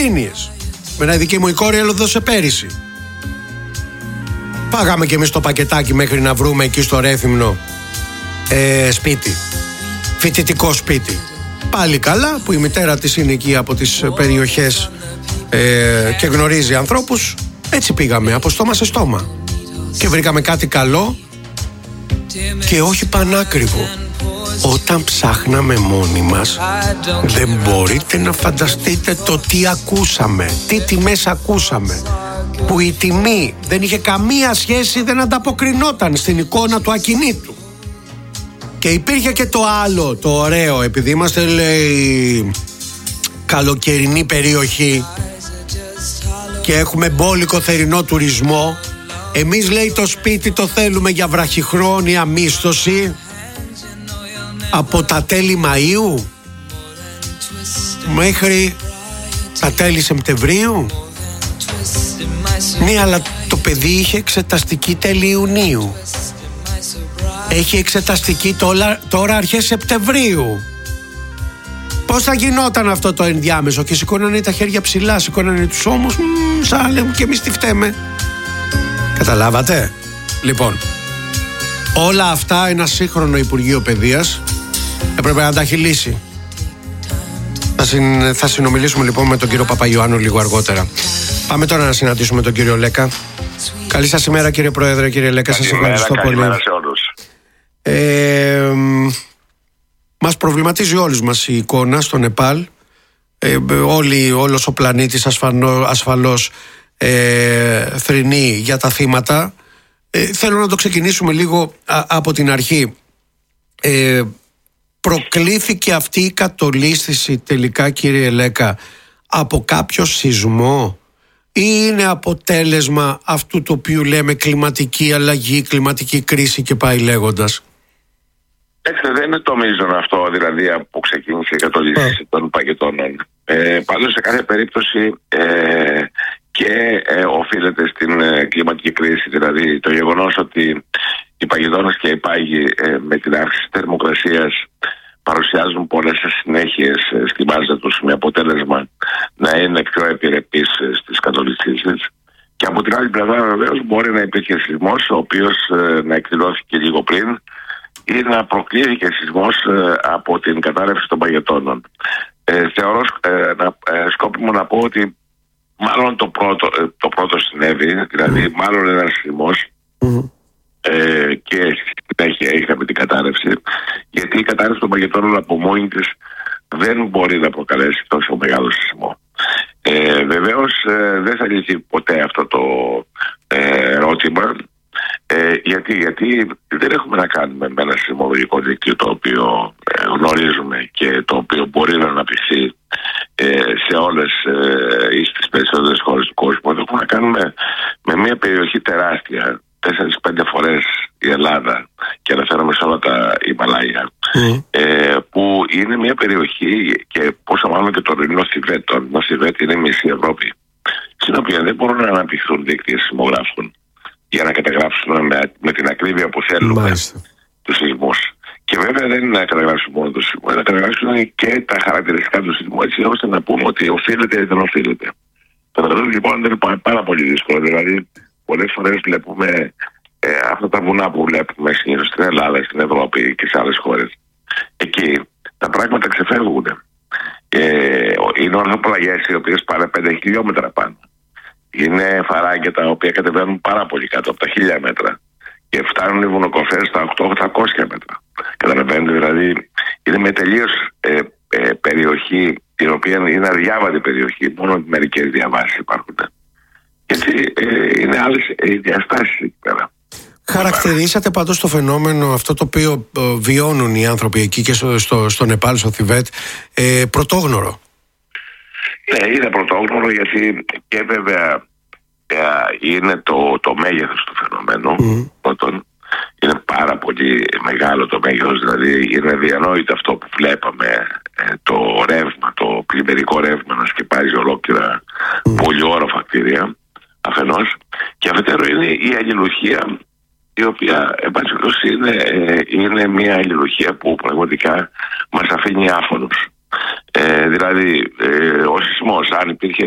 οικογένειες. Με η δική μου η κόρη έλοδωσε πέρυσι. Πάγαμε κι εμείς το πακετάκι μέχρι να βρούμε εκεί στο Ρέθυμνο σπίτι, φοιτητικό σπίτι. Πάλι καλά που η μητέρα της είναι εκεί από τις περιοχές και γνωρίζει ανθρώπους. Έτσι πήγαμε από στόμα σε στόμα και βρήκαμε κάτι καλό και όχι πανάκριβο. Όταν ψάχναμε μόνοι μας, δεν μπορείτε να φανταστείτε το τι ακούσαμε, τι τιμές ακούσαμε, που η τιμή δεν είχε καμία σχέση, δεν ανταποκρινόταν στην εικόνα του ακινήτου. Και υπήρχε και το άλλο, το ωραίο, επειδή είμαστε, λέει, καλοκαιρινή περιοχή και έχουμε μπόλικο θερινό τουρισμό, εμείς, λέει, το σπίτι το θέλουμε για βραχυχρόνια μίσθωση από τα τέλη Μαΐου μέχρι τα τέλη Σεπτεμβρίου. Ναι, αλλά το παιδί είχε εξεταστική τέλη Ιουνίου. Έχει εξεταστική τώρα αρχές Σεπτεμβρίου. Πώς θα γινόταν αυτό το ενδιάμεσο? Και σηκώνανε τα χέρια ψηλά, σηκώνανε τους ώμους, σαν να λέμε και εμείς τι φταίμε. Καταλάβατε? Λοιπόν, όλα αυτά ένα σύγχρονο Υπουργείο Παιδείας έπρεπε να τα έχει λύσει. Θα συνομιλήσουμε λοιπόν με τον κύριο Παπαϊωάννου λίγο αργότερα. Πάμε τώρα να συναντήσουμε τον κύριο Λέκα. Καλή σας ημέρα, κύριε Πρόεδρε, κύριε Λέκα. Σας ευχαριστώ πολύ. Καλημέρα σε όλους. Μας προβληματίζει όλους μας η εικόνα στο Νεπάλ. Όλος ο πλανήτης ασφαλώς θρηνεί για τα θύματα. Θέλω να το ξεκινήσουμε λίγο από την αρχή. Προκλήθηκε αυτή η κατολίσθηση τελικά, κύριε Λέκα, από κάποιο σεισμό ή είναι αποτέλεσμα αυτού το οποίο λέμε κλιματική αλλαγή, κλιματική κρίση και πάει λέγοντας? Δεν είναι το μείζον αυτό, δηλαδή, που ξεκίνησε η κατολίσθηση των παγετώνων. Πάντως σε κάθε περίπτωση και οφείλεται στην κλιματική κρίση, δηλαδή το γεγονός ότι οι παγετώνες και οι πάγοι με την αύξηση της θερμοκρασίας παρουσιάζουν πολλές ασυνέχειες στη μάζα τους, με αποτέλεσμα να είναι πιο επιρρεπείς στις κατολισθήσεις. Και από την άλλη πλευρά, βεβαίως, μπορεί να υπήρχε σεισμός, ο οποίος να εκδηλώθηκε λίγο πριν ή να προκλήθηκε σεισμός από την κατάρρευση των παγετώνων. Θεωρώ σκόπιμο να πω ότι μάλλον το πρώτο συνέβη, δηλαδή μάλλον ένας σεισμός, και συνέχεια είχαμε την κατάρρευση, γιατί η κατάρρευση των παγετώνων από μόνη της δεν μπορεί να προκαλέσει τόσο μεγάλο σεισμό. Βεβαίως δεν θα λυθεί ποτέ αυτό το ερώτημα, γιατί δεν έχουμε να κάνουμε με ένα σεισμολογικό δίκτυο το οποίο γνωρίζουμε και το οποίο μπορεί να αναπτυχθεί σε όλες ή στις περισσότερες χώρες του κόσμου. Δεν έχουμε να κάνουμε με μια περιοχή τεράστια, 4-5 φορές η Ελλάδα, και αναφέρομαι σε όλα τα Ιμαλάια, που είναι μια περιοχή, και πόσο μάλλον και το ορεινό Θιβέτ. Το ορεινό Θιβέτ είναι μισή Ευρώπη, στην οποία δεν μπορούν να αναπτυχθούν δίκτυα σεισμογράφων για να καταγράψουν με την ακρίβεια που θέλουμε τους σεισμούς. Και βέβαια δεν είναι να καταγράψουν μόνο το σεισμό, να καταγράψουν και τα χαρακτηριστικά του σεισμού, έτσι ώστε να πούμε ότι οφείλεται ή δεν οφείλεται. Καταλαβαίνετε λοιπόν, δεν είναι πάρα πολύ δύσκολο. Δηλαδή, πολλές φορές βλέπουμε αυτά τα βουνά που βλέπουμε συνήθως στην Ελλάδα, στην Ευρώπη και σε άλλες χώρες. Εκεί τα πράγματα ξεφεύγουν. Είναι ορθοπλαγιές οι οποίες πάνε 5 χιλιόμετρα πάνω. Είναι φαράγγια τα οποία κατεβαίνουν πάρα πολύ κάτω από τα 1000 μέτρα και φτάνουν οι βουνοκορφές στα 800-800 μέτρα. Καταλαβαίνετε, δηλαδή είναι με τελείως περιοχή, η οποία είναι αδιάβατη περιοχή, μόνο μερικές διαβάσεις υπάρχουν. Γιατί είναι άλλες διαστάσεις εκεί πέρα. Χαρακτηρίσατε πάντως το φαινόμενο αυτό το οποίο βιώνουν οι άνθρωποι εκεί και στο Νεπάλ, στο Θιβέτ, πρωτόγνωρο? Ναι, είναι πρωτόγνωρο, γιατί και βέβαια είναι το μέγεθος του φαινομένου. Πρώτον, είναι πάρα πολύ μεγάλο το μέγεθος, δηλαδή είναι διανόητο αυτό που βλέπαμε, το ρεύμα, το πλημμυρικό ρεύμα να σκεπάζει ολόκληρα πολυόροφα κτίρια αφενός, και αφετέρου είναι η αλληλουχία, η οποία είναι μια αλληλουχία που πραγματικά μας αφήνει άφωνους. Δηλαδή ο σεισμός, αν υπήρχε